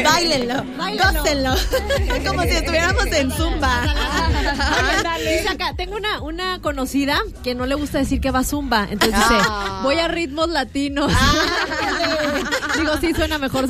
Báilenlo, gócenlo. Como si estuviéramos en Zumba. Dice acá, tengo una conocida que no le gusta decir que va a Zumba. Entonces dice, voy a ritmos latinos. Digo, sí, suena mejor.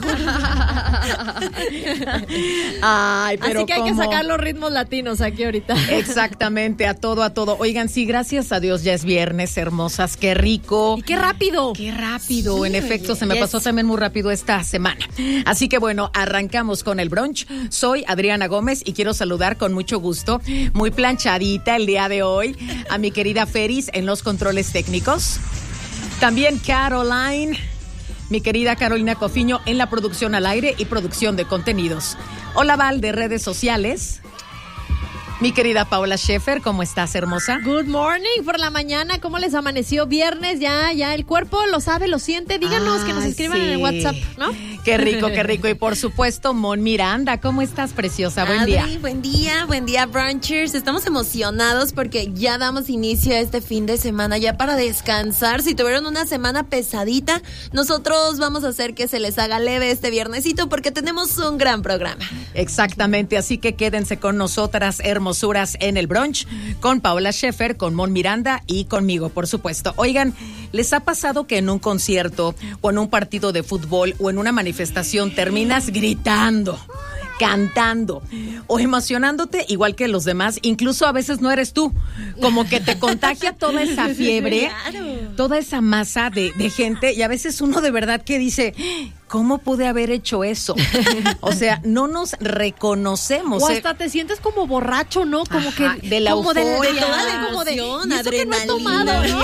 Ay, pero así que hay que sacar los ritmos latinos aquí ahorita. Exactamente, a todo. Oigan, sí, gracias a Dios ya es viernes, hermosas, qué rico. Y qué rápido. Sí, en efecto, se me pasó también muy rápido esta semana. Así que bueno, arrancamos con el brunch. Soy Adriana Gómez y quiero saludar con mucho gusto, muy planchadita el día de hoy, a mi querida Feris en los controles técnicos. También Caroline, mi querida Carolina Cofiño en la producción al aire y producción de contenidos. Hola Val de redes sociales. Mi querida Paula Schaefer, ¿cómo estás, hermosa? Good morning por la mañana, ¿cómo les amaneció? Viernes, ya el cuerpo lo sabe, lo siente. Díganos que nos escriban en el WhatsApp, ¿no? Qué rico. Y por supuesto, Mon Miranda, ¿cómo estás, preciosa? Buen día. Buen día, brunchers. Estamos emocionados porque ya damos inicio a este fin de semana, ya para descansar. Si tuvieron una semana pesadita, nosotros vamos a hacer que se les haga leve este viernesito porque tenemos un gran programa. Exactamente, así que quédense con nosotras, hermosuras, en el brunch, con Paola Schaefer, con Mon Miranda y conmigo, por supuesto. Oigan, ¿les ha pasado que en un concierto o en un partido de fútbol o en una manifestación terminas gritando, cantando o emocionándote igual que los demás? Incluso a veces no eres tú, como que te contagia toda esa fiebre, toda esa masa de gente, y a veces uno de verdad que dice, ¿cómo pude haber hecho eso? O sea, no nos reconocemos. O hasta te sientes como borracho, ¿no? Como Ajá, que de la como euforia, de toda la emoción, adrenalina. No he tomado,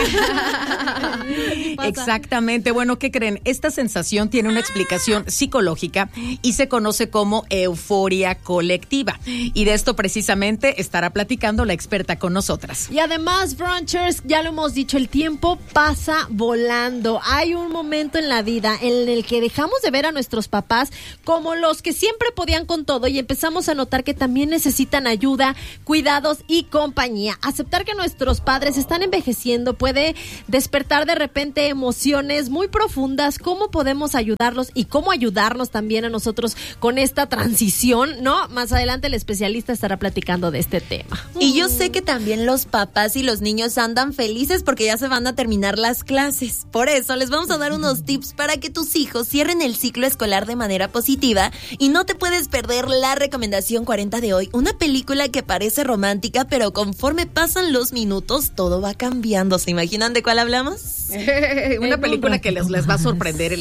¿no? Exactamente. Bueno, ¿qué creen? Esta sensación tiene una explicación psicológica y se conoce como euforia colectiva. Y de esto precisamente estará platicando la experta con nosotras. Y además, brunchers, ya lo hemos dicho, el tiempo pasa volando. Hay un momento en la vida en el que dejamos de ver a nuestros papás como los que siempre podían con todo y empezamos a notar que también necesitan ayuda, cuidados y compañía. Aceptar que nuestros padres están envejeciendo puede despertar de repente emociones muy profundas. ¿Cómo podemos ayudarlos y cómo ayudarnos también a nosotros con esta transición, no? Más adelante el especialista estará platicando de este tema. Y yo sé que también los papás y los niños andan felices porque ya se van a terminar las clases. Por eso les vamos a dar unos tips para que tus hijos cierren el ciclo escolar de manera positiva, y no te puedes perder la recomendación 40 de hoy, una película que parece romántica, pero conforme pasan los minutos todo va cambiando. ¿Se imaginan de cuál hablamos? Una película que les va a sorprender,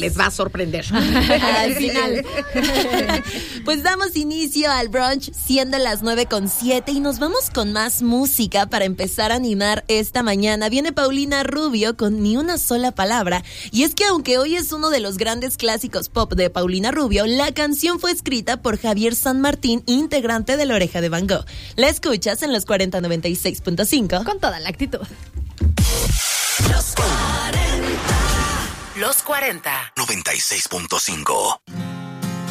al final. Pues damos inicio al brunch siendo las 9:07 y nos vamos con más música para empezar a animar esta mañana. Viene Paulina Rubio con Ni una sola palabra, y es que aunque hoy es uno de los grandes clásicos pop de Paulina Rubio, la canción fue escrita por Javier San Martín, integrante de La Oreja de Van Gogh. La escuchas en los 4096.5 con toda la actitud. Los 40 96.5